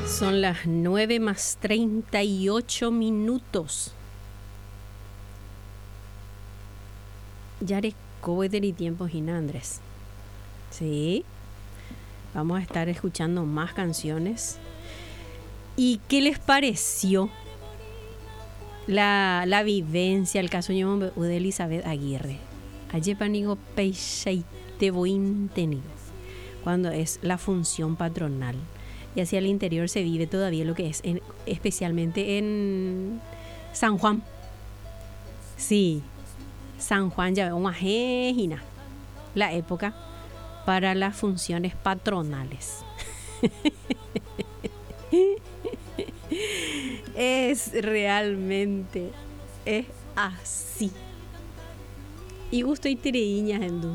Son las 9:38. Yare Coveter y tiempo Gina Andrés. Sí. Vamos a estar escuchando más canciones. ¿Y qué les pareció la vivencia, el caso de Elizabeth Aguirre? Ayer panigo peixeite voin tenido. Cuando es la función patronal. Y hacia el interior se vive todavía lo que es, especialmente en San Juan. Sí, San Juan ya una gina, la época para las funciones patronales. Es realmente, es así. Y gusto y tireiñas en